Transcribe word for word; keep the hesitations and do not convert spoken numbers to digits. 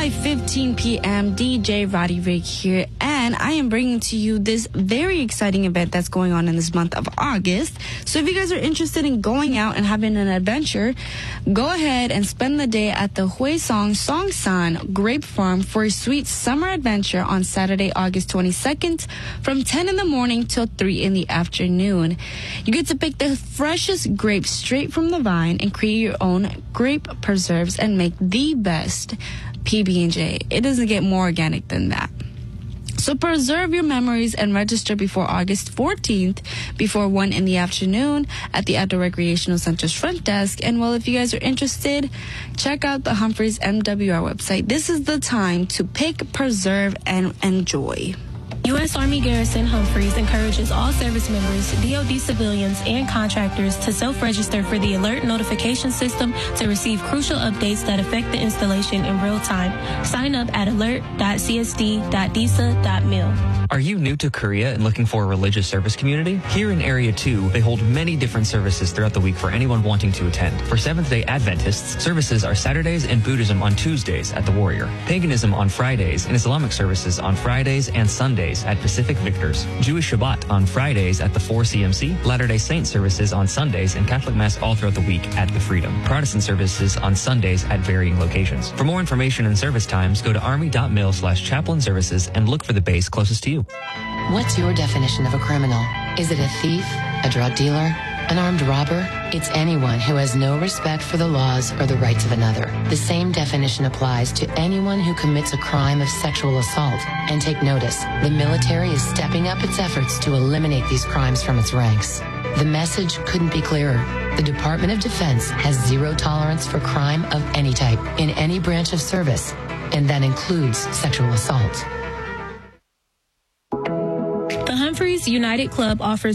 five fifteen p.m. D J Roddy Rig here, and I am bringing to you this very exciting event that's going on in this month of August. So if you guys are interested in going out and having an adventure, go ahead and spend the day at the Huesong Songsan Grape Farm for a sweet summer adventure on Saturday, August twenty-second from ten in the morning till three in the afternoon. You get to pick the freshest grapes straight from the vine and create your own grape preserves and make the best P B and J. It doesn't get more organic than that. So preserve your memories and register before August fourteenth, before one in the afternoon at the Outdoor Recreational Center's front desk. And well, if you guys are interested, check out the Humphreys M W R website. This is the time to pick, preserve, and enjoy. U S Army Garrison Humphreys encourages all service members, D O D civilians, and contractors to self-register for the Alert Notification System to receive crucial updates that affect the installation in real time. Sign up at alert dot c s d dot d s a dot mil. Are you new to Korea and looking for a religious service community? Here in Area two, they hold many different services throughout the week for anyone wanting to attend. For Seventh-day Adventists, services are Saturdays and Buddhism on Tuesdays at the Warrior, Paganism on Fridays, and Islamic services on Fridays and Sundays at Pacific Victors, Jewish Shabbat on Fridays at the four C M C, Latter-day Saint services on Sundays, and Catholic Mass all throughout the week at the Freedom, Protestant services on Sundays at varying locations. For more information and service times, go to army dot mil slash chaplain services and look for the base closest to you. What's your definition of a criminal? Is it a thief, a drug dealer, an armed robber? It's anyone who has no respect for the laws or the rights of another. The same definition applies to anyone who commits a crime of sexual assault. And take notice, the military is stepping up its efforts to eliminate these crimes from its ranks. The message couldn't be clearer. The Department of Defense has zero tolerance for crime of any type in any branch of service, and that includes sexual assault. The Humphreys United Club offers